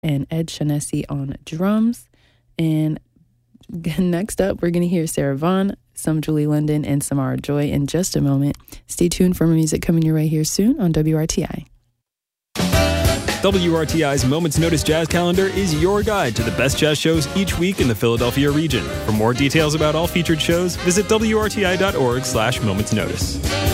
and Ed Shaughnessy on drums. And next up, we're going to hear Sarah Vaughan, some Julie London, and Samara Joy in just a moment. Stay tuned for more music coming your way here soon on WRTI. WRTI's Moments Notice Jazz Calendar is your guide to the best jazz shows each week in the Philadelphia region. For more details about all featured shows, visit WRTI.org/momentsnotice.